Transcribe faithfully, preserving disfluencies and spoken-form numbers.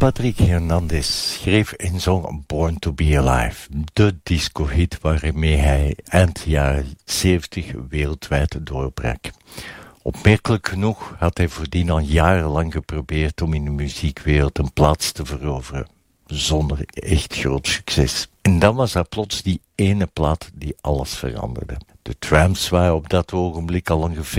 Patrick Hernandez schreef en zong Born to be Alive, de disco-hit waarmee hij eind jaren zeventig wereldwijd doorbrak. Opmerkelijk genoeg had hij voordien al jarenlang geprobeerd om in de muziekwereld een plaats te veroveren, zonder echt groot succes. En dan was er plots die ene plaat die alles veranderde. De Tramps waren op dat ogenblik al ongeveer